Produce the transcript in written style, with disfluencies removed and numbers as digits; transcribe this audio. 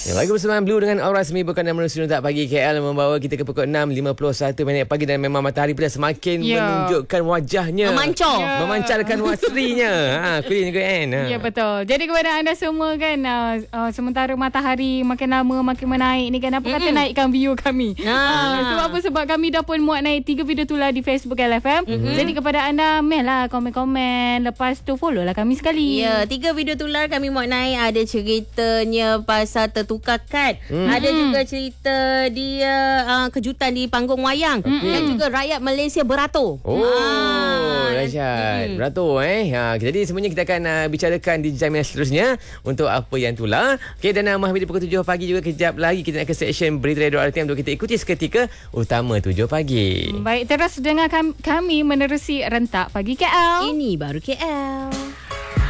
Lagi bersama Blue dengan Aura Semi bukan nama menuju tak pagi KL membawa kita ke pukul 6.51 pagi dan memang matahari pun semakin menunjukkan wajahnya. Memancarkan wasrinya. Queen juga kan. Ya betul. Jadi kepada anda semua kan sementara matahari makin lama makin menaik ni kan apa kata naikkan view kami. Sebab apa? Sebab kami dah pun muat naik 3 video tu lah di Facebook LFM. Jadi kepada anda lah komen-komen, lepas tu follow lah kami sekali. Ya, 3 video tular kami muat naik. Ada ceritanya pasal tertukar kad. Ada juga cerita dia kejutan di panggung wayang. Dan juga rakyat Malaysia beratur. Dahsyat. Beratur jadi semuanya kita akan bicarakan di jam yang seterusnya untuk apa yang tular. Okey, dan Mahmudi pukul 7 pagi juga kejap lagi kita nak ke section Berita Radio RTM untuk kita ikuti seketika utama 7 pagi. Baik, terus dengar kami menerusi rentak pagi KL. Ini baru KL.